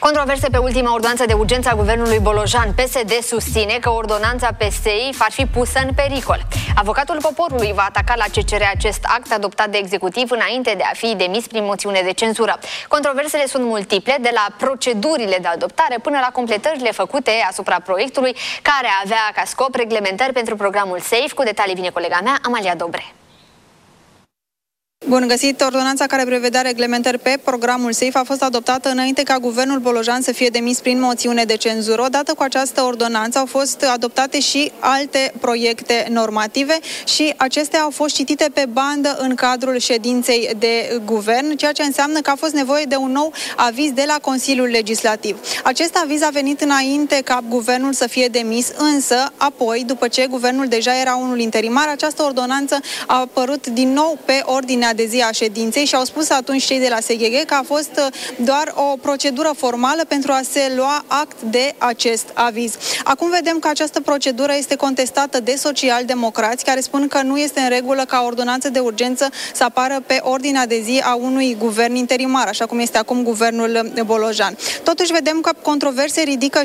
Controverse pe ultima ordonanță de urgență a guvernului Bolojan. PSD susține că ordonanța pe SEIF ar fi pusă în pericol. Avocatul poporului va ataca la CCR acest act adoptat de executiv înainte de a fi demis prin moțiune de cenzură. Controversele sunt multiple, de la procedurile de adoptare până la completările făcute asupra proiectului, care avea ca scop reglementări pentru programul SEIF. Cu detalii vine colega mea, Amalia Dobre. Bun găsit! Ordonanța care prevedea reglementări pe programul SEIF a fost adoptată înainte ca guvernul Bolojan să fie demis prin moțiune de cenzură. Odată cu această ordonanță au fost adoptate și alte proiecte normative și acestea au fost citite pe bandă în cadrul ședinței de guvern, ceea ce înseamnă că a fost nevoie de un nou aviz de la Consiliul Legislativ. Acest aviz a venit înainte ca guvernul să fie demis, însă apoi, după ce guvernul deja era unul interimar, această ordonanță a apărut din nou pe ordinea de zi a ședinței și au spus atunci cei de la SGG că a fost doar o procedură formală pentru a se lua act de acest aviz. Acum vedem că această procedură este contestată de social-democrați, care spun că nu este în regulă ca ordonanță de urgență să apară pe ordinea de zi a unui guvern interimar, așa cum este acum guvernul Bolojan. Totuși vedem că controverse ridică